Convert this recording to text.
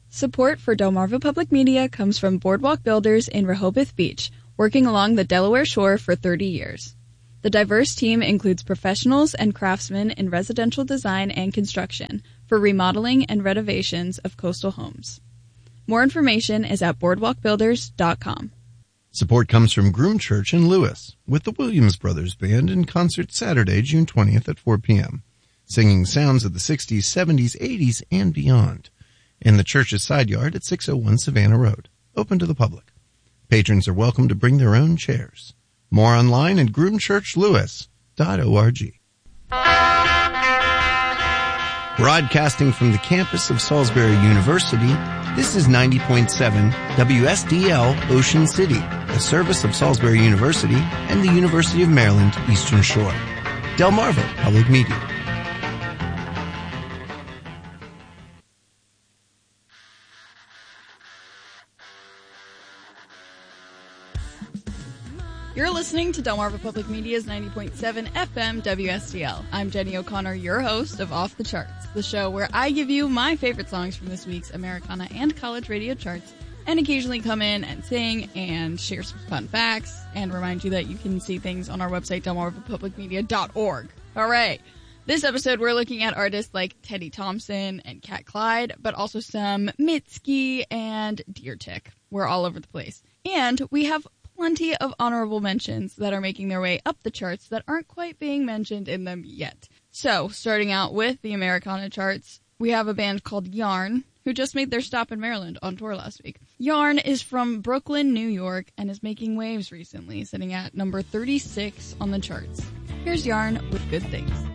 Support for Delmarva Public Media comes from Boardwalk Builders in Rehoboth Beach, working along the Delaware shore for 30 years. The diverse team includes professionals and craftsmen in residential design and construction for remodeling and renovations of coastal homes. More information is at boardwalkbuilders.com. Support comes from Groom Church in Lewis with the Williams Brothers Band in concert Saturday, June 20th at 4 p.m., singing sounds of the 60s, 70s, 80s, and beyond. In the church's side yard at 601 Savannah Road, open to the public. Patrons are welcome to bring their own chairs. More online at groomchurchlewis.org. Broadcasting from the campus of Salisbury University, this is 90.7 WSDL Ocean City, a service of Salisbury University and the University of Maryland Eastern Shore. Delmarva Public Media. You're listening to Delmarva Public Media's 90.7 FM WSDL. I'm Jenny O'Connor, your host of Off the Charts, the show where I give you my favorite songs from this week's Americana and college radio charts, and occasionally come in and sing and share some fun facts, and remind you that you can see things on our website, delmarvapublicmedia.org. All right. This episode, we're looking at artists like Teddy Thompson and Cat Clyde, but also some Mitski and Deer Tick. We're all over the place. And we have plenty of honorable mentions that are making their way up the charts that aren't quite being mentioned in them yet. So, starting out with the Americana charts, we have a band called Yarn, who just made their stop in Maryland on tour last week. Yarn is from Brooklyn, New York, and is making waves recently, sitting at number 36 on the charts. Here's Yarn with Good Things.